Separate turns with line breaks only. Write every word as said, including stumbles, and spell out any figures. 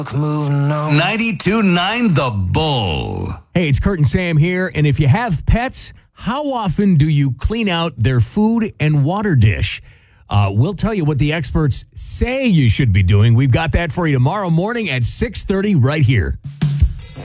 Moving on. ninety-two point nine The Bull.
Hey, it's Kurt and Sam here, and if you have pets, how often do you clean out their food and water dish? Uh, we'll tell you what the experts say you should be doing. We've got that for you tomorrow morning at six thirty right here.